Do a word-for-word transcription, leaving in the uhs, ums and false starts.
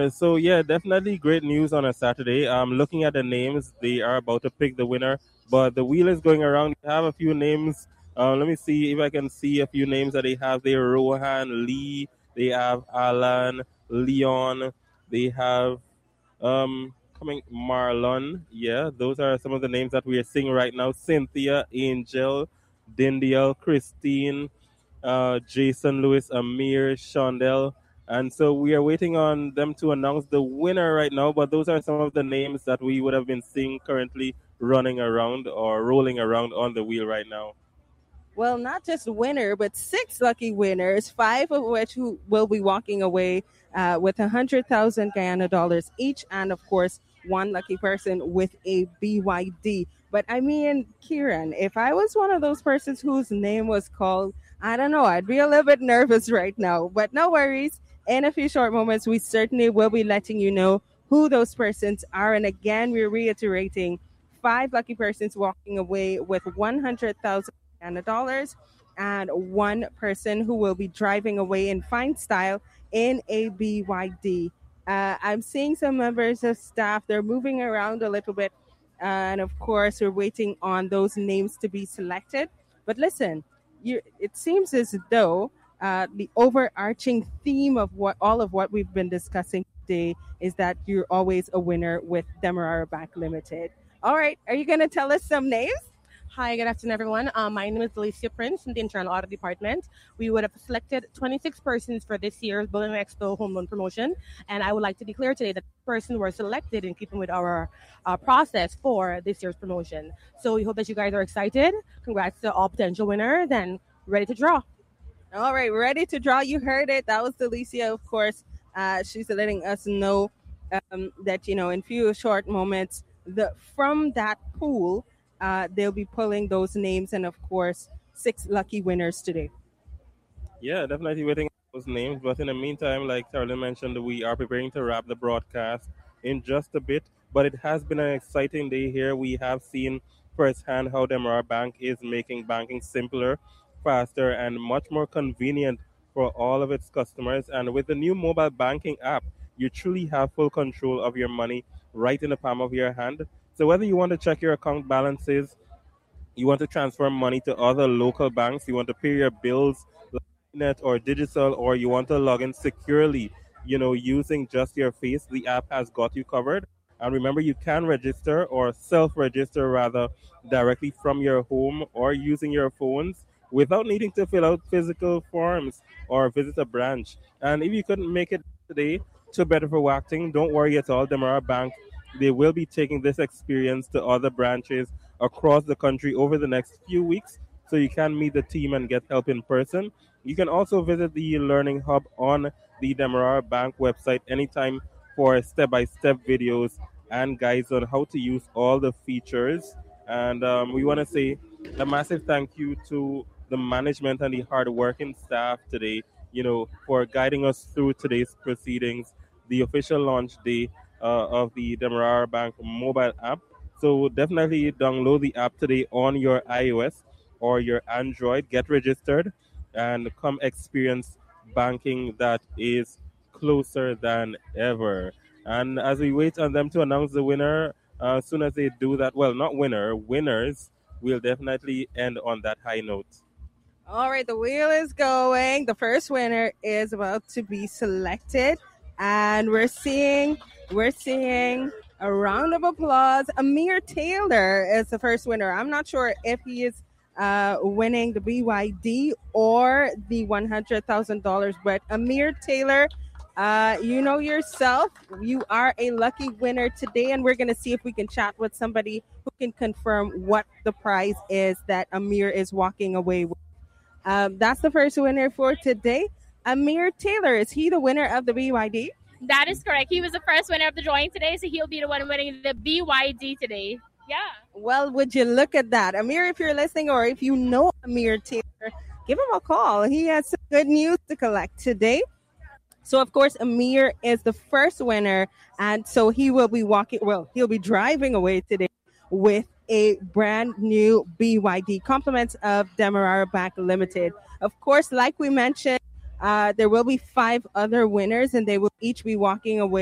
Uh, so yeah, definitely great news on a Saturday. Um, looking at the names, they are about to pick the winner, but the wheel is going around. We have a few names. Uh, let me see if I can see a few names that they have there. Rohan, Lee, they have Alan, Leon, they have um coming Marlon. Yeah, those are some of the names that we are seeing right now. Cynthia, Angel, Dindial, Christine, uh, Jason Lewis, Amir, Shondell. And so we are waiting on them to announce the winner right now. But those are some of the names that we would have been seeing currently running around or rolling around on the wheel right now. Well, not just a winner, but six lucky winners, five of which who will be walking away uh, with one hundred thousand Guyana dollars each, and of course, one lucky person with a B Y D. But I mean, Kieran, if I was one of those persons whose name was called, I don't know, I'd be a little bit nervous right now. But no worries. In a few short moments, we certainly will be letting you know who those persons are. And again, we're reiterating five lucky persons walking away with one hundred thousand dollars and one person who will be driving away in fine style in a B Y D. Uh, I'm seeing some members of staff, they're moving around a little bit. Uh, and of course, we're waiting on those names to be selected. But listen, you, it seems as though uh, the overarching theme of what all of what we've been discussing today is that you're always a winner with Demerara Bank Limited. All right, are you going to tell us some names? Hi, good afternoon, everyone. Um, my name is Alicia Prince from the Internal Audit Department. We would have selected twenty-six persons for this year's Building Expo Home Loan Promotion, and I would like to declare today that persons were selected in keeping with our uh, process for this year's promotion. So we hope that you guys are excited. Congrats to all potential winners, and ready to draw. All right, ready to draw. You heard it. That was Alicia, of course. Uh, she's letting us know um, that, you know, in few short moments, the from that pool, Uh, they'll be pulling those names and, of course, six lucky winners today. Yeah, definitely waiting for those names. But in the meantime, like Carolyn mentioned, we are preparing to wrap the broadcast in just a bit. But it has been an exciting day here. We have seen firsthand how Demerara Bank is making banking simpler, faster, and much more convenient for all of its customers. And with the new mobile banking app, you truly have full control of your money right in the palm of your hand. So whether you want to check your account balances, you want to transfer money to other local banks, you want to pay your bills, like internet or digital, or you want to log in securely, you know, using just your face, the app has got you covered. And remember, you can register or self-register rather directly from your home or using your phones without needing to fill out physical forms or visit a branch. And if you couldn't make it today to Better for Acting, don't worry at all. Demerara Bank, they will be taking this experience to other branches across the country over the next few weeks, so you can meet the team and get help in person. You can also visit the Learning Hub on the Demerara Bank website anytime for step-by-step videos and guides on how to use all the features. And um, we want to say a massive thank you to the management and the hard-working staff today, you know, for guiding us through today's proceedings, the official launch day uh, of the Demerara Bank mobile app. So definitely download the app today on your iOS or your Android. Get registered and come experience banking that is closer than ever. And as we wait on them to announce the winner, uh, as soon as they do that, well, not winner, winners, we'll definitely end on that high note. All right, the wheel is going. The first winner is about to be selected, and we're seeing, we're seeing a round of applause. Amir Taylor is the first winner. I'm not sure if he is uh, winning the B Y D or the one hundred thousand dollars, but Amir Taylor, uh, you know yourself, you are a lucky winner today, and we're going to see if we can chat with somebody who can confirm what the prize is that Amir is walking away with. Um, that's the first winner for today. Amir Taylor, is he the winner of the B Y D? That is correct. He was the first winner of the drawing today, so he'll be the one winning the B Y D today. Yeah. Well, would you look at that? Amir, if you're listening or if you know Amir Taylor, give him a call. He has some good news to collect today. So, of course, Amir is the first winner, and so he will be walking, well, he'll be driving away today with a brand new B Y D, compliments of Demerara Bank Limited. Of course, like we mentioned, uh, there will be five other winners, and they will each be walking away